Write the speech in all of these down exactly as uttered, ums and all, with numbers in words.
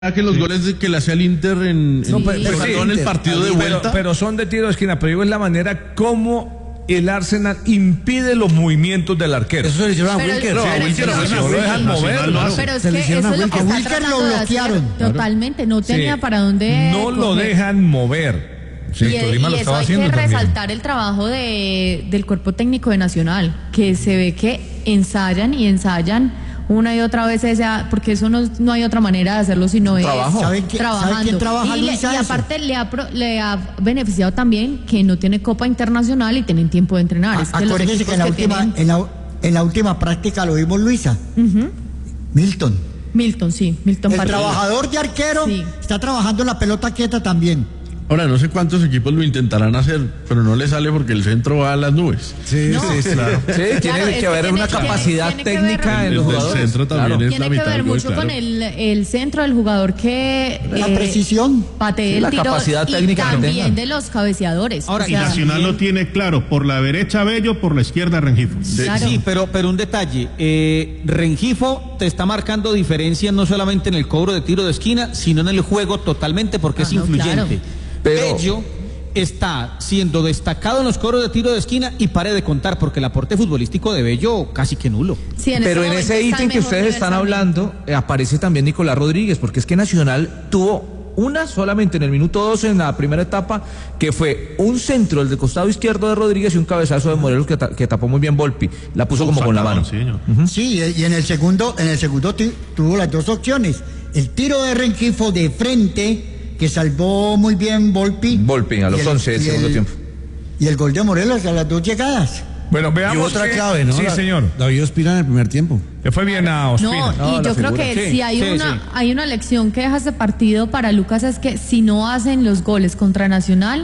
que los goles de que le hacía el Inter en, no, en, pero, pero sí, sí, en el partido de vuelta. Pero, pero son de tiro de esquina, pero digo es la manera como el Arsenal impide los movimientos del arquero. Eso se le hicieron a Pero Wilker. es que- No, a Wilker pero no, es que- no lo dejan mover. Pero no es hace. que Se le eso hicieron es a lo que Wilker. está A Wilker tratando lo de hacer. bloquearon. Totalmente, no tenía Sí. para dónde No lo coger. dejan mover. Sí, y, Tolima y lo eso estaba hay haciendo que también. resaltar el trabajo de, del cuerpo técnico de Nacional, que se ve que ensayan y ensayan una y otra vez esa, porque eso no, no hay otra manera de hacerlo sino es ¿Saben qué- trabajando. sabe quién trabaja, y, le- Luisa, y eso? aparte le ha, pro- le ha beneficiado también que no tiene Copa Internacional y tienen tiempo de entrenar. Es que los Acuérdense que equipos en la, que última, tienen- en, la, en la última práctica lo vimos, Luisa. Ujú. Milton. Milton, sí, Milton El Patricio. trabajador de arquero Sí. está trabajando la pelota quieta también. Ahora, no sé cuántos equipos lo intentarán hacer, pero no le sale porque el centro va a las nubes. Sí, No. sí, sí. Claro. Sí, Claro, tiene es que que haber tiene- una tiene- capacidad tiene que técnica ver- en los Desde el jugadores. centro también Claro. es Tiene la que mitad ver del gol, mucho claro. con el, el centro del jugador que La eh, precisión. patee Sí, el la tiro capacidad y técnica que también tengan. de los cabeceadores. Ahora, O y sea, Nacional lo tiene claro, por la derecha Bello, por la izquierda Rengifo. claro. Sí, pero, pero un detalle, eh, Rengifo te está marcando diferencia no solamente en el cobro de tiro de esquina, sino en el juego totalmente porque Ah, es no, influyente. claro. Pero Bello está siendo destacado en los cobros de tiro de esquina y pare de contar porque el aporte futbolístico de Bello casi que nulo. Sí, en Pero este en momento ese está ítem al que mejor ustedes nivel están también. hablando, eh, aparece también Nicolás Rodríguez, porque es que Nacional tuvo una solamente en el minuto dos en la primera etapa, que fue un centro del de costado izquierdo de Rodríguez y un cabezazo de Morelos que, ta- que tapó muy bien Volpi. La puso como con la mano. Sí, señor. Sí, y en el segundo, en el segundo ti- tuvo las dos opciones. El tiro de Rengifo de frente, que salvó muy bien Volpi. Volpi, a los Y el- once del y segundo el- tiempo. Y el gol de Morelos a las dos llegadas. Bueno, Y veamos. otra que- clave, ¿no? Sí, La- señor. David Ospina en el primer tiempo. Le fue bien a Ospina. No, y yo creo que Sí, si hay sí, una sí. hay una lección que deja este partido para Lucas es que si no hacen los goles contra Nacional,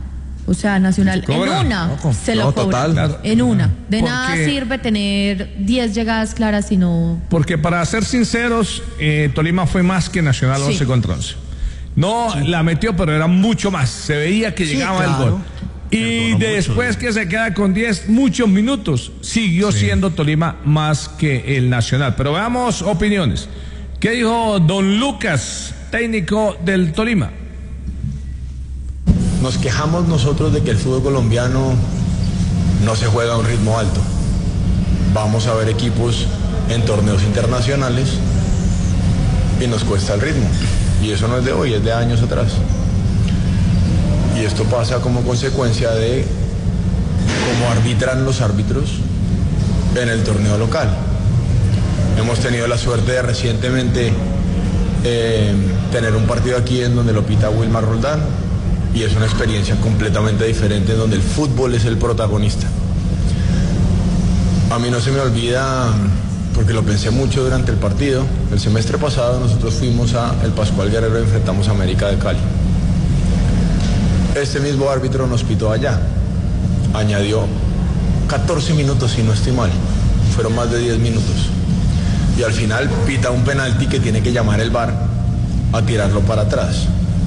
o sea, Nacional Se en cobra. una No, con- se no, lo cobra. total. Claro. En una. De Porque- nada sirve tener diez llegadas claras si no. Porque para ser sinceros, eh, Tolima fue más que Nacional Sí. once contra once. No la metió, pero era mucho más. Se veía que Sí, llegaba el claro. gol. Y Perdonó después mucho. que se queda con diez, muchos minutos, siguió siendo Tolima más que el Nacional. Pero veamos opiniones. ¿Qué dijo don Lucas, técnico del Tolima? Nos quejamos nosotros de que el fútbol colombiano no se juega a un ritmo alto. Vamos a ver equipos en torneos internacionales y nos cuesta el ritmo. Y eso no es de hoy, es de años atrás. Y esto pasa como consecuencia de cómo arbitran los árbitros en el torneo local. Hemos tenido la suerte de recientemente eh, tener un partido aquí en donde lo pita Wilmar Roldán y es una experiencia completamente diferente en donde el fútbol es el protagonista. A mí no se me olvida, porque lo pensé mucho durante el partido, el semestre pasado nosotros fuimos a el Pascual Guerrero y enfrentamos a América de Cali. Este mismo árbitro nos pitó allá, añadió catorce minutos si no estoy mal, fueron más de diez minutos. Y al final pita un penalti que tiene que llamar el V A R a tirarlo para atrás.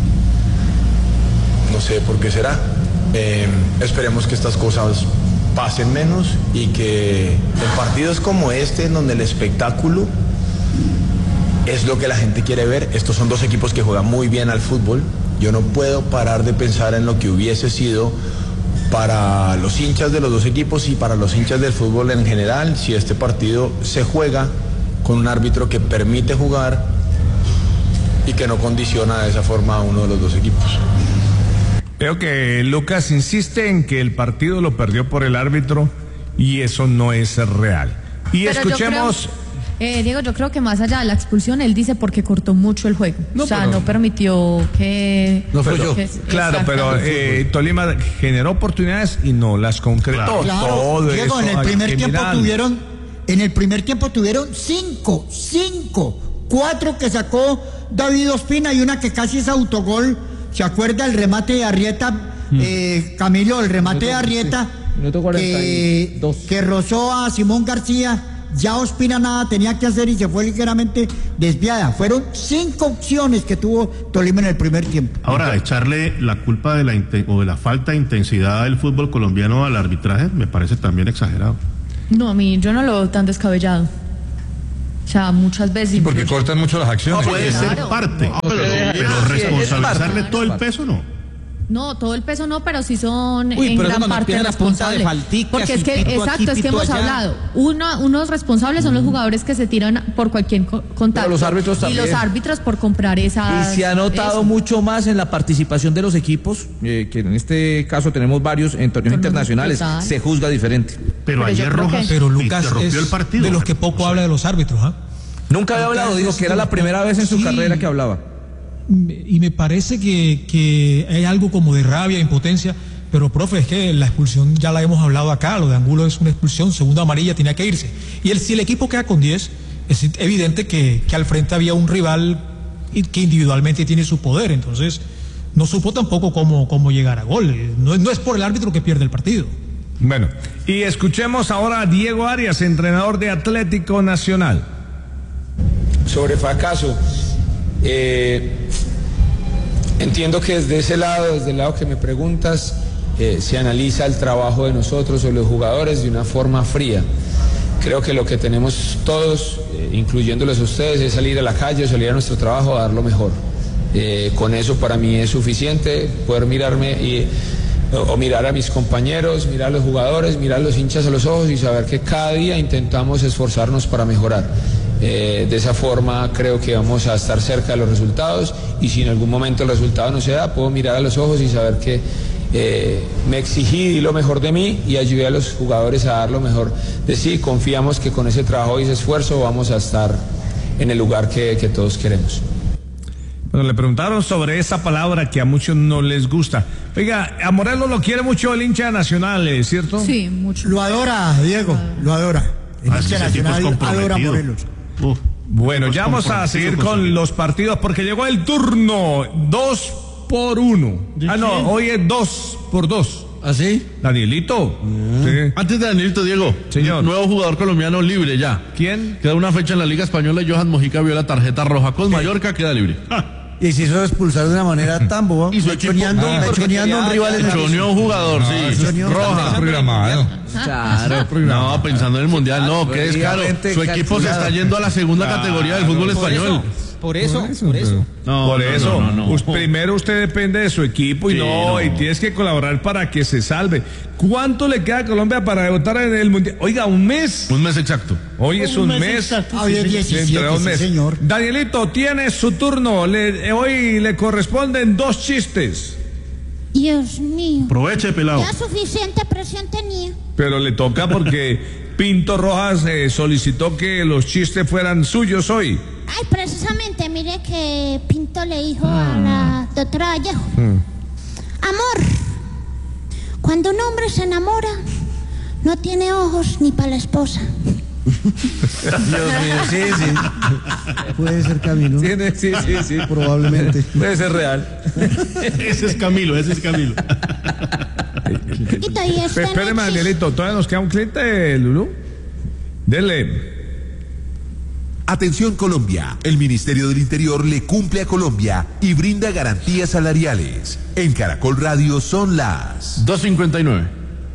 No sé por qué será. Eh, esperemos que estas cosas pasen menos y que en partidos como este, en donde el espectáculo es lo que la gente quiere ver, estos son dos equipos que juegan muy bien al fútbol. Yo no puedo parar de pensar en lo que hubiese sido para los hinchas de los dos equipos y para los hinchas del fútbol en general si este partido se juega con un árbitro que permite jugar y que no condiciona de esa forma a uno de los dos equipos. Veo que Lucas insiste en que el partido lo perdió por el árbitro y eso no es real. Y Pero yo escuchemos... creo- eh, Diego, yo creo que más allá de la expulsión, él dice porque cortó mucho el juego. No, o sea, pero- no permitió que. No fue Pero- yo. que- Claro, pero exactamente. eh, Tolima generó oportunidades y no las concretó. Claro, Todo Diego, eso en el hay primer que tiempo mirarlo. tuvieron, en el primer tiempo tuvieron cinco, cinco, cuatro que sacó David Ospina y una que casi es autogol. ¿Se acuerda el remate de Arrieta, eh, Camilo, el remate de Arrieta Minuto cuarenta y que, dos. que rozó a Simón García? Ya Ospina nada tenía que hacer y se fue ligeramente desviada. Fueron cinco opciones que tuvo Tolima en el primer tiempo. Ahora, echarle la culpa de la inte- o de la falta de intensidad del fútbol colombiano al arbitraje me parece también exagerado. No, a mí yo no lo veo tan descabellado. O sea, muchas veces. Sí, porque cortan mucho las acciones. Puede Claro. ser parte, No, pero, pero- pero Ah, sí, responsabilizarle es parte. todo el peso no. No, todo el peso no, pero sí son Uy, en pero eso gran cuando parte tiene la punta de responsables. falticas Porque y es que, pito aquí, exacto, es que pito hemos allá. hablado. Uno, unos responsables son los jugadores que se tiran por cualquier co- contacto. Pero los árbitros Y también. los árbitros por comprar esa. Y se ha notado mucho más en la participación de los equipos, eh, que en este caso tenemos varios en torneos Torneos internacionales, total. se juzga diferente. Pero, Pero yo ayer creo Rojas que- Pero Lucas interrumpió es el partido. de los que poco habla de los árbitros, ¿ah? Nunca había hablado, digo que era la primera vez en su Sí. carrera que hablaba. Y me parece que, que hay algo como de rabia, impotencia, pero profe, es que la expulsión ya la hemos hablado acá, lo de Angulo es una expulsión, segunda amarilla, tenía que irse. Y el, si el equipo queda con diez, es evidente que, que al frente había un rival y- que individualmente tiene su poder, entonces no supo tampoco cómo, cómo llegar a gol. No, no es por el árbitro que pierde el partido. Bueno, y escuchemos ahora a Diego Arias, entrenador de Atlético Nacional. Sobre fracaso, eh, entiendo que desde ese lado, desde el lado que me preguntas, eh, se analiza el trabajo de nosotros o los jugadores de una forma fría. Creo que lo que tenemos todos, eh, incluyéndolos a ustedes, es salir a la calle, salir a nuestro trabajo a dar lo mejor. Eh, con eso para mí es suficiente, poder mirarme y, o, o mirar a mis compañeros, mirar a los jugadores, mirar a los hinchas a los ojos y saber que cada día intentamos esforzarnos para mejorar. Eh, de esa forma creo que vamos a estar cerca de los resultados y si en algún momento el resultado no se da, puedo mirar a los ojos y saber que eh, me exigí, di lo mejor de mí y ayudé a los jugadores a dar lo mejor de sí. Confiamos que con ese trabajo y ese esfuerzo vamos a estar en el lugar que, que todos queremos. Bueno, le preguntaron sobre esa palabra que a muchos no les gusta. Oiga, a Morelos lo quiere mucho el hincha nacional, ¿es cierto? Sí, mucho. Lo adora, Diego, lo adora. El Ah, hincha ese tipo es nacional adora a comprometido. Morelos. Uf, Bueno, tipo ya es vamos a comprometido seguir con con su equipo. los partidos porque llegó el turno dos por uno. Ah, no, hoy es dos por dos. ¿Ah, sí? Danielito. Sí. Antes de Danielito, Diego. Señor. Nuevo jugador colombiano libre ya. ¿Quién? Queda una fecha en la Liga Española y Johan Mojica vio la tarjeta roja con Mallorca, queda libre. Y se hizo expulsar de una manera tan boba. Y su equipo- Mechoneando, Ah, mechoneando a un rival en el Choneó un jugador, sí. Mechoneó. Roja. Programado. Claro, No, pensando en el Mundial, no, que es caro. Fríamente Su equipo se calculado. está yendo a la segunda categoría del fútbol español. Por eso, por eso. No, Por no, eso, no, no, no. us- primero usted depende de su equipo y Sí, no, no. y tienes que colaborar para que se salve. ¿Cuánto le queda a Colombia para debutar en el Mundial? Oiga, un mes. Un mes exacto. Hoy es un mes. Hoy es diecisiete, Dentro de un sí, mes. señor. Danielito, tiene su turno. Le- eh, hoy le corresponden dos chistes. Dios mío. Aproveche, pelado. Ya suficiente presión tenía. Pero le toca porque Pinto Rojas eh, solicitó que los chistes fueran suyos hoy. Ay, precisamente, mire que Pinto le dijo a la doctora Vallejo. Amor, cuando un hombre se enamora, no tiene ojos ni para la esposa. Dios mío, sí, sí. Puede ser Camilo. Sí, sí, sí, sí. Probablemente. Puede ser real. Ese es Camilo, ese es Camilo. Chiquito, y este Espéreme, no existe. Danielito, todavía nos queda un cliente, Lulú. Dele. Atención Colombia, el Ministerio del Interior le cumple a Colombia y brinda garantías salariales. En Caracol Radio son las dos cincuenta y nueve.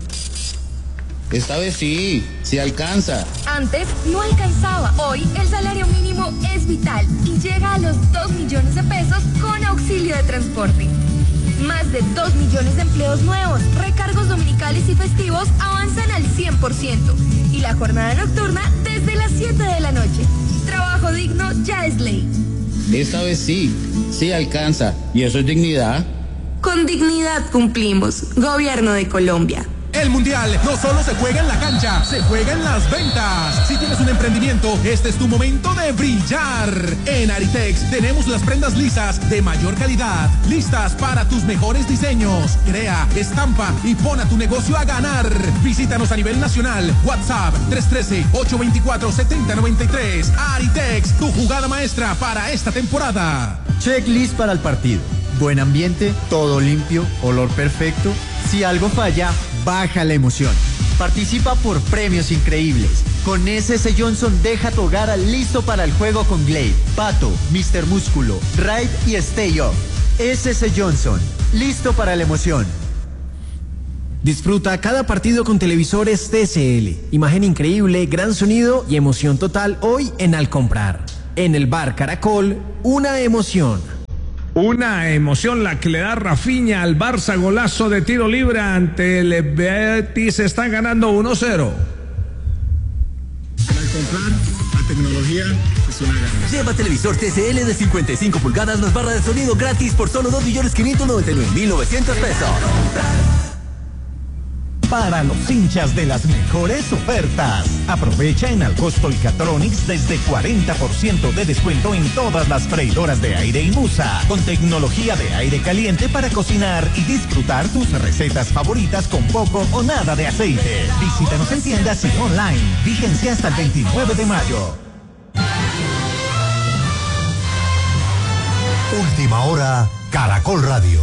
Esta vez sí, sí alcanza. Antes no alcanzaba. Hoy el salario mínimo es vital y llega a los dos millones de pesos con auxilio de transporte. Más de dos millones de empleos nuevos, recargos dominicales y festivos avanzan al cien por ciento y la jornada nocturna desde las siete de la noche. Trabajo digno ya es ley. Esta vez sí, sí alcanza. ¿Y eso es dignidad? Con dignidad cumplimos. Gobierno de Colombia. El Mundial no solo se juega en la cancha, se juega en las ventas. Si tienes un emprendimiento, este es tu momento de brillar. En Aritex tenemos las prendas lisas de mayor calidad, listas para tus mejores diseños. Crea, estampa y pon a tu negocio a ganar. Visítanos a nivel nacional. WhatsApp tres uno tres, ocho dos cuatro, siete cero nueve tres. Aritex, tu jugada maestra para esta temporada. Checklist para el partido. Buen ambiente, todo limpio, olor perfecto. Si algo falla, baja la emoción. Participa por premios increíbles. Con S S Johnson deja tu hogar listo para el juego con Glade, Pato, mister Músculo, Raid y Stay Off. S S Johnson, listo para la emoción. Disfruta cada partido con televisores T C L. Imagen increíble, gran sonido y emoción total hoy en Al Comprar. En el bar Caracol, una emoción. Una emoción la que le da Rafinha al Barça, golazo de tiro libre ante el Betis, está ganando uno cero. Al Comprar, la tecnología es una ganancia. Lleva televisor T C L de cincuenta y cinco pulgadas más barra de sonido gratis por solo dos millones quinientos noventa y nueve mil novecientos pesos. Para los hinchas de las mejores ofertas. Aprovecha en Alcosto y Catronics desde cuarenta por ciento de descuento en todas las freidoras de aire y Musa, con tecnología de aire caliente para cocinar y disfrutar tus recetas favoritas con poco o nada de aceite. Visítanos en tiendas y online. Vigencia hasta el veintinueve de mayo. Última hora, Caracol Radio.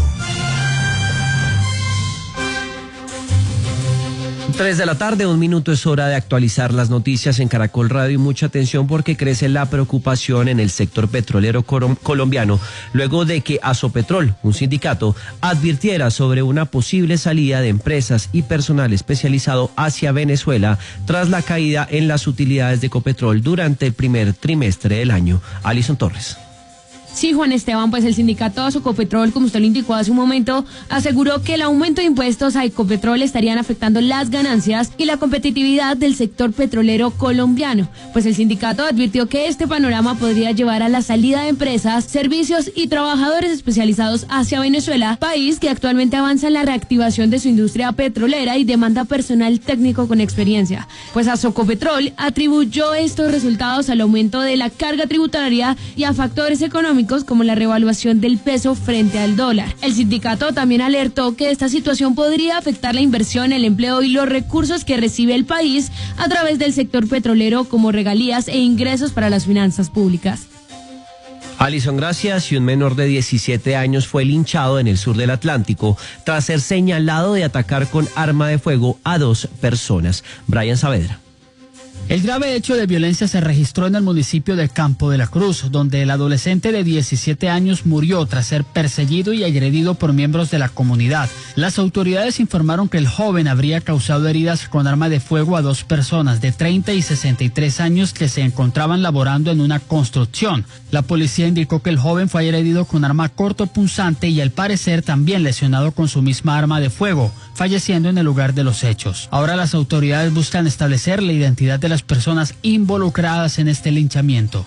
Tres de la tarde, un minuto, es hora de actualizar las noticias en Caracol Radio y mucha atención porque crece la preocupación en el sector petrolero colombiano luego de que Asopetrol, un sindicato, advirtiera sobre una posible salida de empresas y personal especializado hacia Venezuela tras la caída en las utilidades de Ecopetrol durante el primer trimestre del año. Alison Torres. Sí, Juan Esteban, pues el sindicato Asocopetrol, como usted lo indicó hace un momento, aseguró que el aumento de impuestos a Ecopetrol estarían afectando las ganancias y la competitividad del sector petrolero colombiano. Pues el sindicato advirtió que este panorama podría llevar a la salida de empresas, servicios y trabajadores especializados hacia Venezuela, país que actualmente avanza en la reactivación de su industria petrolera y demanda personal técnico con experiencia. Pues Asocopetrol atribuyó estos resultados al aumento de la carga tributaria y a factores económicos como la revaluación del peso frente al dólar. El sindicato también alertó que esta situación podría afectar la inversión, el empleo y los recursos que recibe el país a través del sector petrolero como regalías e ingresos para las finanzas públicas. Alison, gracias. Y un menor de diecisiete años fue linchado en el sur del Atlántico tras ser señalado de atacar con arma de fuego a dos personas. Brian Saavedra. El grave hecho de violencia se registró en el municipio de Campo de la Cruz, donde el adolescente de diecisiete años murió tras ser perseguido y agredido por miembros de la comunidad. Las autoridades informaron que el joven habría causado heridas con arma de fuego a dos personas de treinta y sesenta y tres años que se encontraban laborando en una construcción. La policía indicó que el joven fue agredido con arma cortopunzante y al parecer también lesionado con su misma arma de fuego, falleciendo en el lugar de los hechos. Ahora las autoridades buscan establecer la identidad de las personas involucradas en este linchamiento.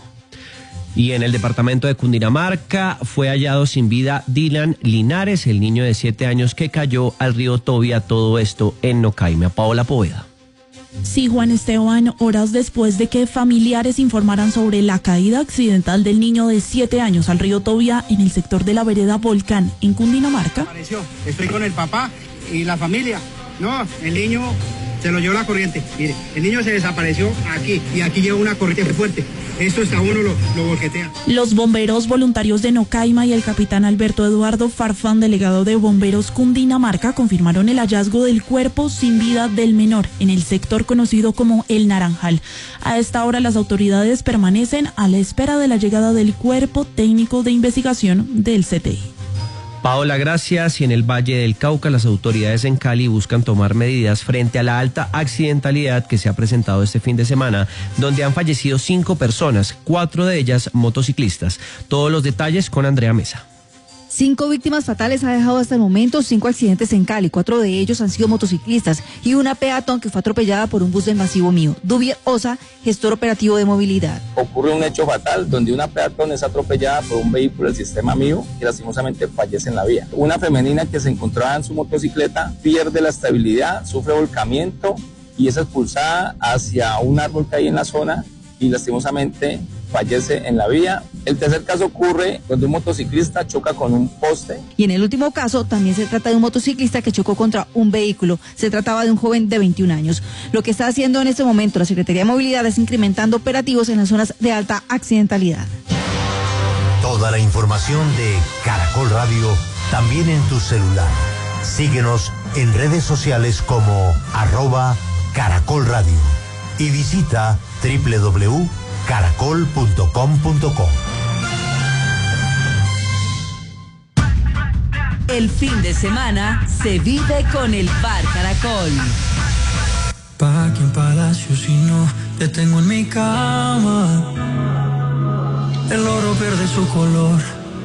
Y en el departamento de Cundinamarca fue hallado sin vida Dylan Linares, el niño de siete años que cayó al río Tobia, todo esto en Nocaima. Paola Poveda. Sí, Juan Esteban, horas después de que familiares informaran sobre la caída accidental del niño de siete años al río Tobia en el sector de la vereda Volcán, en Cundinamarca. Apareció. Estoy con el papá y la familia. No, el niño se lo llevó la corriente. Mire, el niño se desapareció aquí y aquí lleva una corriente fuerte. Esto está uno lo, lo volquetea. Los bomberos voluntarios de Nocaima y el capitán Alberto Eduardo Farfán, delegado de Bomberos Cundinamarca, confirmaron el hallazgo del cuerpo sin vida del menor en el sector conocido como El Naranjal. A esta hora las autoridades permanecen a la espera de la llegada del cuerpo técnico de investigación del C T I. Paola, gracias. Y en el Valle del Cauca, las autoridades en Cali buscan tomar medidas frente a la alta accidentalidad que se ha presentado este fin de semana, donde han fallecido cinco personas, cuatro de ellas motociclistas. Todos los detalles con Andrea Mesa. Cinco víctimas fatales ha dejado hasta el momento, cinco accidentes en Cali, cuatro de ellos han sido motociclistas y una peatón que fue atropellada por un bus del Masivo Mío. Dubier Osa, gestor operativo de movilidad. Ocurre un hecho fatal donde una peatón es atropellada por un vehículo del sistema Mío y lastimosamente fallece en la vía. Una femenina que se encontraba en su motocicleta pierde la estabilidad, sufre volcamiento y es expulsada hacia un árbol que hay en la zona y lastimosamente fallece en la vía. El tercer caso ocurre donde un motociclista choca con un poste. Y en el último caso también se trata de un motociclista que chocó contra un vehículo. Se trataba de un joven de veintiún años. Lo que está haciendo en este momento la Secretaría de Movilidad es incrementando operativos en las zonas de alta accidentalidad. Toda la información de Caracol Radio también en tu celular. Síguenos en redes sociales como arroba Caracol Radio y visita doble u doble u doble u punto caracol punto com punto co. El fin de semana se vive con el Bar Caracol. Pa' que en Palacio si no te tengo en mi cama. El oro pierde su color